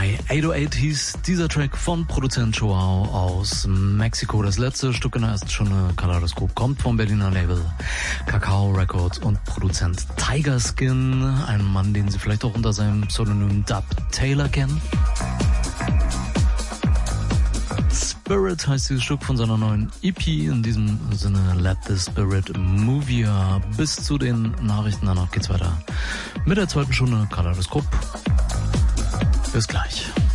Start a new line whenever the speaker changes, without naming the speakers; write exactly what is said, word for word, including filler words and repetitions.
My acht null acht hieß dieser Track von Produzent Joao aus Mexiko. Das letzte Stück in der ersten Stunde, Kaleidoskop, kommt vom Berliner Label Kakao Records und Produzent Tiger Skin, ein Mann, den Sie vielleicht auch unter seinem Pseudonym Dub Taylor kennen. Spirit heißt dieses Stück von seiner neuen E P. In diesem Sinne, let the spirit move you. Bis zu den Nachrichten. Danach geht's weiter mit der zweiten Stunde Kaleidoskop. Bis gleich.